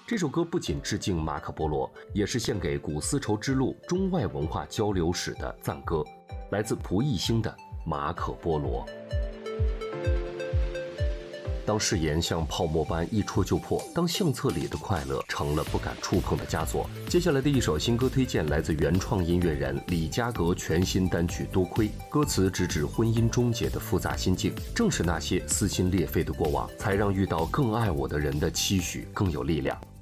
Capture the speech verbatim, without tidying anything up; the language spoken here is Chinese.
这首歌不仅致敬马可波罗，也是献给古丝绸之路中外文化交流史的赞歌，来自蒲熠星的《马可波罗》。当誓言像泡沫般一戳就破，当相册里的快乐成了不敢触碰的枷锁。接下来的一首新歌推荐来自原创音乐人李佳格全新单曲《多亏》，歌词直指婚姻终结的复杂心境，正是那些撕心裂肺的过往，才让遇到更爱我的人的期许更有力量。